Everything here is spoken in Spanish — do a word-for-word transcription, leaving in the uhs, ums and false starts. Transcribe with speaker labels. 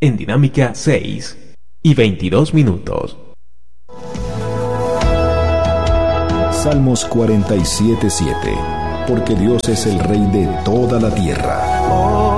Speaker 1: en Dinámica seis y veintidós minutos.
Speaker 2: Salmos cuarenta y siete, siete. Porque Dios es el Rey de toda la tierra.